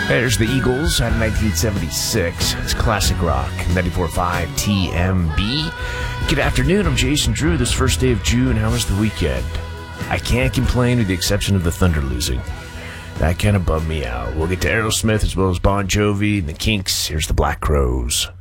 There's the Eagles out of 1976. It's classic rock, 94.5 TMB. Good afternoon, I'm Jason Drew. This first day of June, how was the weekend? I can't complain with the exception of the Thunder losing. That kind of bummed me out. We'll get to Aerosmith as well as Bon Jovi and the Kinks. Here's the Black Crowes.